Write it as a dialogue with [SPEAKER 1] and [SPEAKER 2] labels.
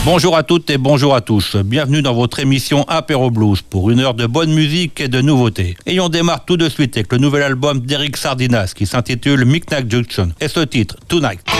[SPEAKER 1] Bonjour à toutes et bonjour à tous. Bienvenue dans votre émission Apéro Blues pour une heure de bonne musique et de nouveautés. Et on démarre tout de suite avec le nouvel album d'Eric Sardinas qui s'intitule Micmac Junction et ce titre, Tonight.